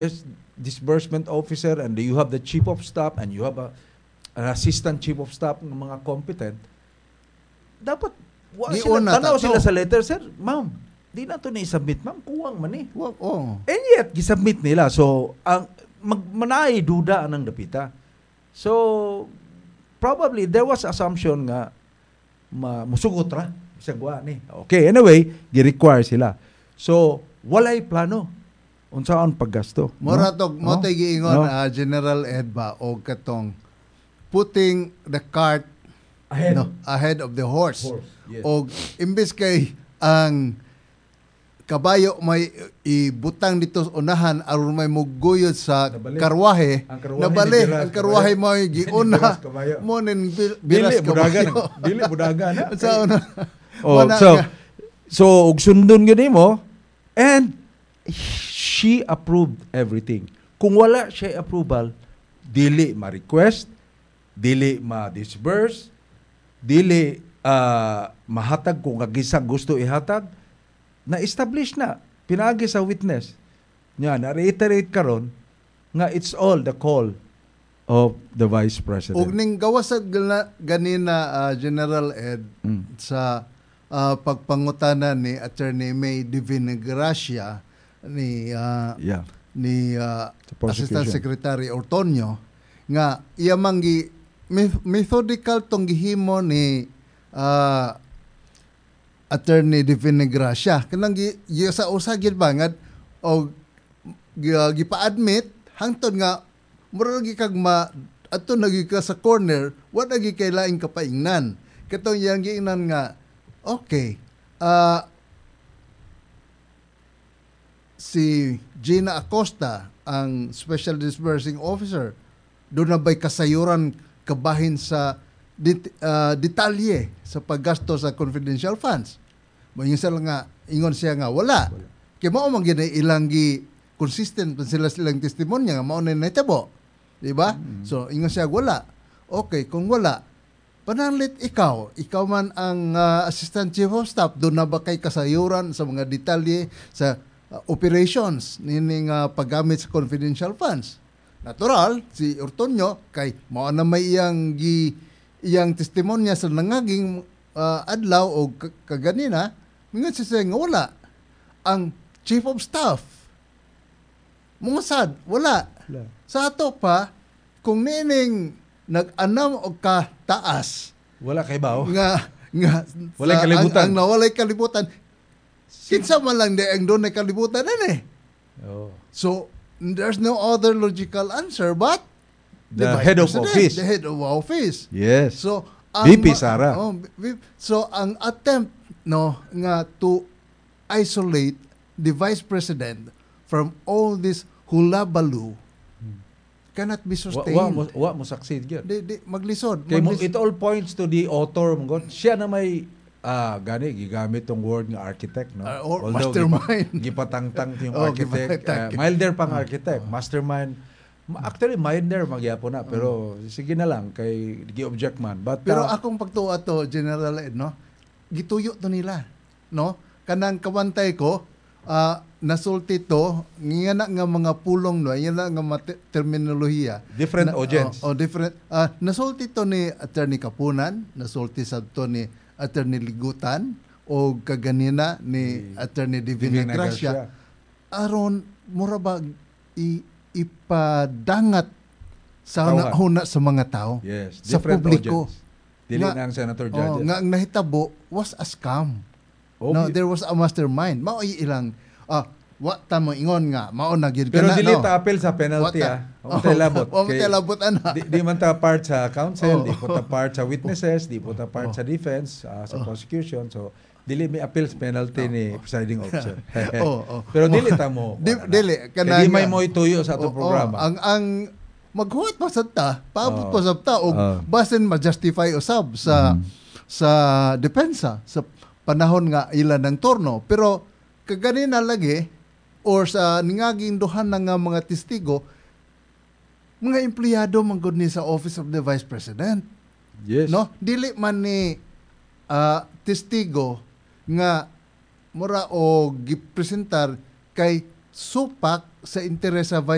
disbursement officer, and you have the chief of staff, and you have an assistant chief of staff ng mga competent, dapat tanaw sila sa letter, sir, ma'am, di na ito na-submit, ma'am, kuwang man eh. And yet, gisubmit nila. So, manay duda ng dapita. So, probably, there was assumption nga, musugot ra, isagwa ni. Okay, anyway, gi-require sila. So, walay plano. Unsaon paggasto. Moratog, mo tayo giingon, General Ed ba, o katong, putting the cart ahead of the horse. Yes. O imbes kay ang kabayo may ibutang dito sa unahan aron may muguyod sa karwahe, nabali ang karwahe mo giuna mo nin biras kabayo. Dili budaga na. So og sundon gani mo, and she approved everything. Kung wala siya approval, dili ma-request, dili ma-disburse, dili mahatag kung kagisang gusto ihatag, na-establish na, pinagi sa witness. Nga, na-reiterate karon nga it's all the call of the Vice President. Og ning gawasag ganina, General Ed, sa pagpangutana ni Attorney May Divinagracia ni Assistant Secretary Ortonio, nga iya manggi methodical tong gihimo ni Attorney Divinagracia kanang sa usagid bangad o gipa-admit hangtod nga mura lagi kag ato nagi ka sa corner wa lagi kay laing kapaingnan katong yang giingnan nga okay si Gina Acosta ang Special Disbursing Officer doon na ba'y kasayuran kabahin sa detalye sa paggasto sa confidential funds. Mayon sila nga, ingon siya nga, wala. Kaya mao man gina ilang consistent silang testimonya nga, mao na naitabo. Diba? So, ingon siya, wala. Okay, kung wala, pananglit ikaw man ang Assistant Chief of Staff, doon na ba kay kasayuran sa mga detalye sa operations nining paggamit sa confidential funds? Natural, si Ortonio, kay mao na may iyang testimonya sa nangaging adlaw o kaganina, mingon siya nga wala. Ang Chief of Staff, mga sad, wala. Sa ato pa, kung nining nag-anam o kataas, wala kay bao. Nga walay kalibutan. Ang nawalay kalibutan, kinsa man lang ang doon ay kalibutan So, there's no other logical answer but the head of office. The head of office. Yes. So, VP Sara. So, ang attempt nga to isolate the Vice President from all this hulabaloo cannot be sustained. Wa mo succeed gyud. Maglisod. It all points to the author mo. Siya na may gigamit tong word nga architect, no? Or mastermind. Gipatangtang yung architect. Milder pang architect. Mastermind. Actually, milder magyapon na. Pero sige na lang, kay gi-object man. But, pero akong pagtuwa to, General Ed, no? Gituyo to nila. No? Kanang kawantay ko, nasulti to, nga mga pulong, no? Yan nga terminolohiya. Different audience. Different. Nasulti to ni Attorney Kapunan, nasulti sa to ni Attorney Ligutan o kaganina ni Attorney Divinagracia aron mura ba ipadangat sa huna sa mga tao, sa publiko. Dili na ang senator judges. Nga ang nahitabo was a scam. No, there was a mastermind. Mao ilang wa ta mo ingon nga mao na gyud pero dili ta apel sa penalty labot. Labot ana. Di man ta part sa counsel, di po ta part sa witnesses, di po ta part sa defense, sa prosecution. So dili may appeal sa penalty ni presiding officer. Pero dili ta mo. Dili kanang di may mo ituyo sa atong programa. Ang maghuwat pa sa ta, paabot pa sa ta og basin ma-justify usab sa depensa sa panahon nga ila ng turno. Pero kaganina lagi or sa ningaging duhan na nga mga testigo, mga empleyado manggod ni sa Office of the Vice President. Yes. No? Dili man ni testigo nga mura o gipresentar kay supak sa interes sa Vice